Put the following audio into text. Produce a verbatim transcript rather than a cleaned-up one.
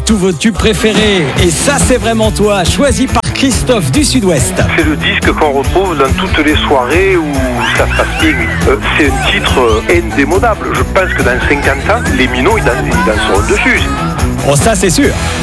tous vos tubes préférés. Et ça, c'est vraiment toi, choisi par Christophe du Sud-Ouest. C'est le disque qu'on retrouve dans toutes les soirées où ça se passe bien. Euh, c'est un titre euh, indémodable. Je pense que dans cinquante ans, les minots, ils, dan- ils danseront dessus. Bon, ça, c'est sûr.